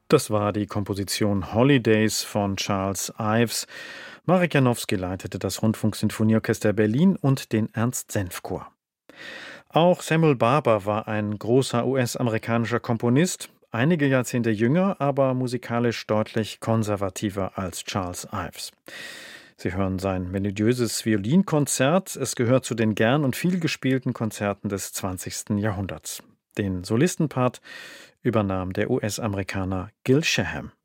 Das war die Komposition Holidays von Charles Ives. Marek Janowski leitete das Rundfunksinfonieorchester Berlin und den Ernst-Senf-Chor. Auch Samuel Barber war ein großer US-amerikanischer Komponist, einige Jahrzehnte jünger, aber musikalisch deutlich konservativer als Charles Ives. Sie hören sein melodiöses Violinkonzert. Es gehört zu den gern und viel gespielten Konzerten des 20. Jahrhunderts. Den Solistenpart übernahm der US-Amerikaner Gil Shaham.